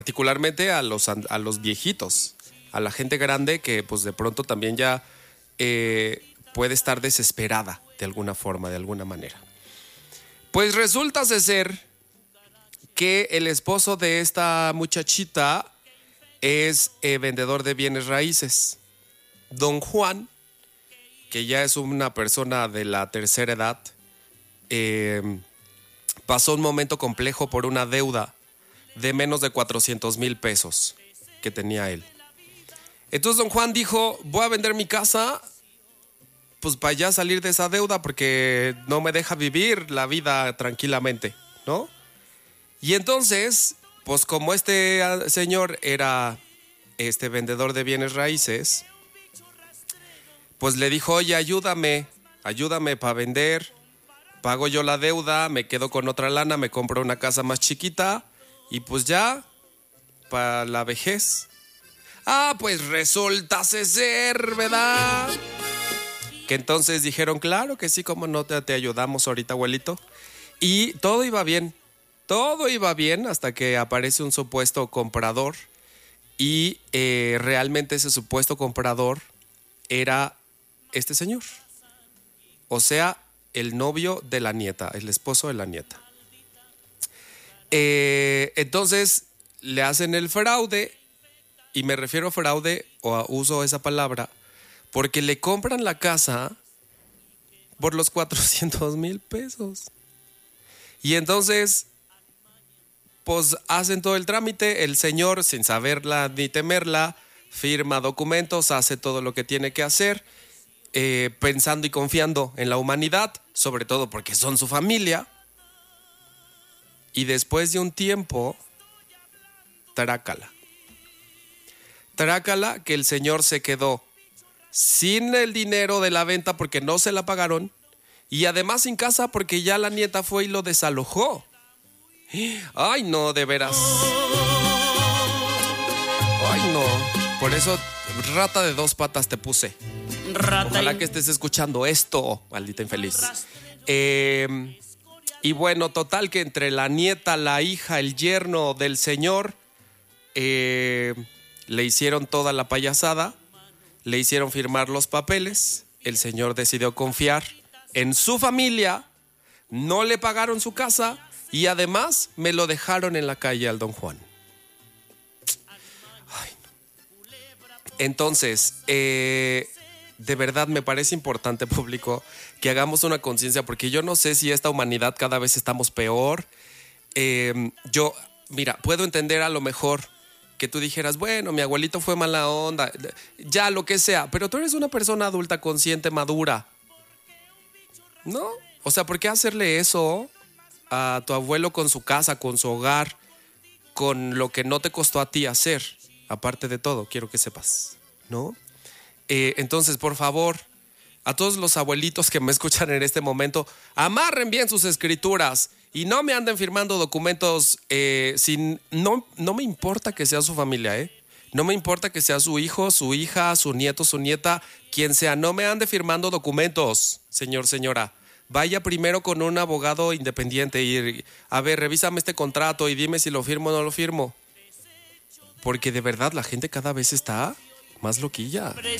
particularmente a los viejitos, a la gente grande que pues de pronto también ya puede estar desesperada de alguna forma, de alguna manera. Pues resulta ser que el esposo de esta muchachita es vendedor de bienes raíces. Don Juan, que ya es una persona de la tercera edad, pasó un momento complejo por una deuda de menos de 400,000 pesos que tenía él. Entonces don Juan dijo, voy a vender mi casa pues para ya salir de esa deuda porque no me deja vivir la vida tranquilamente, ¿no? Y entonces, pues como este señor era vendedor de bienes raíces, pues le dijo, oye, ayúdame para vender, pago yo la deuda, me quedo con otra lana, me compro una casa más chiquita y pues ya, para la vejez. Ah, pues resulta ser, ¿verdad? Que entonces dijeron, claro que sí, cómo no te ayudamos ahorita, abuelito. Y todo iba bien hasta que aparece un supuesto comprador y realmente ese supuesto comprador era este señor. O sea, el novio de la nieta, el esposo de la nieta. Entonces le hacen el fraude, y me refiero a fraude, o uso esa palabra, porque le compran la casa por los 400,000 pesos. Y entonces, pues hacen todo el trámite, el señor, sin saberla ni temerla, firma documentos, hace todo lo que tiene que hacer, pensando y confiando en la humanidad, sobre todo porque son su familia. Y después de un tiempo, trácala, que el señor se quedó sin el dinero de la venta porque no se la pagaron y además sin casa porque ya la nieta fue y lo desalojó. Ay, no, de veras. Ay, no. Por eso, rata de dos patas te puse. Ojalá que estés escuchando esto, maldita infeliz. Y bueno, total que entre la nieta, la hija, el yerno del señor, le hicieron toda la payasada, le hicieron firmar los papeles, el señor decidió confiar en su familia, no le pagaron su casa y además me lo dejaron en la calle al don Juan. Ay, no. Entonces, de verdad me parece importante, público, que hagamos una conciencia, porque yo no sé si esta humanidad cada vez estamos peor. Mira, puedo entender a lo mejor que tú dijeras, bueno, mi abuelito fue mala onda, ya lo que sea, pero tú eres una persona adulta, consciente, madura, ¿no? O sea, ¿por qué hacerle eso a tu abuelo con su casa, con su hogar, con lo que no te costó a ti hacer? Aparte de todo, quiero que sepas, ¿no? Entonces, por favor, a todos los abuelitos que me escuchan en este momento, amarren bien sus escrituras y no me anden firmando documentos no me importa que sea su familia, no me importa que sea su hijo, su hija, su nieto, su nieta, quien sea, no me ande firmando documentos, señor, señora. Vaya primero con un abogado independiente y a ver, revísame este contrato y dime si lo firmo o no lo firmo. Porque de verdad la gente cada vez está más loquilla.